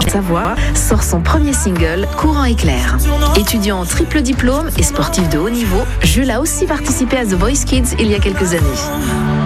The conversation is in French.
Savoie, sort son premier single, Courant et Clair. Étudiant en triple diplôme et sportif de haut niveau, Jules a aussi participé à The Voice Kids il y a quelques années.